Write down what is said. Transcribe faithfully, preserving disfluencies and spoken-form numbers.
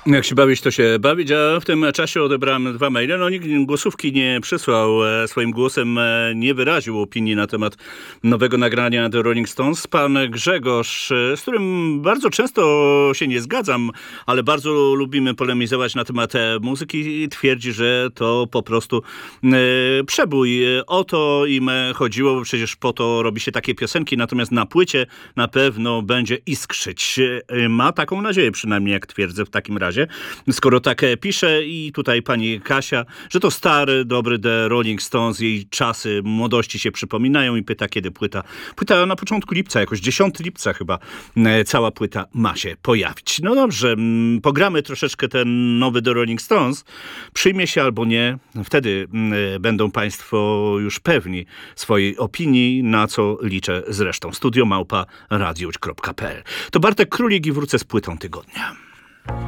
Jak się bawić, to się bawić, a w tym czasie odebrałem dwa maile. No nikt głosówki nie przysłał, e, swoim głosem e, nie wyraził opinii na temat nowego nagrania The Rolling Stones. Pan Grzegorz, e, z którym bardzo często się nie zgadzam, ale bardzo lubimy polemizować na temat e, muzyki i twierdzi, że to po prostu e, przebój. O to im chodziło, bo przecież po to robi się takie piosenki, natomiast na płycie na pewno będzie iskrzyć. E, ma taką nadzieję przynajmniej, jak twierdzę w takim razie. Skoro tak pisze i tutaj pani Kasia, że to stary, dobry The Rolling Stones, jej czasy młodości się przypominają i pyta, kiedy płyta. Płyta na początku lipca, jakoś dziesiątego lipca chyba cała płyta ma się pojawić. No dobrze, pogramy troszeczkę ten nowy The Rolling Stones. Przyjmie się albo nie, wtedy będą państwo już pewni swojej opinii, na co liczę zresztą. Studio małpa radiuć kropka p l. To Bartek Królik i wrócę z płytą tygodnia.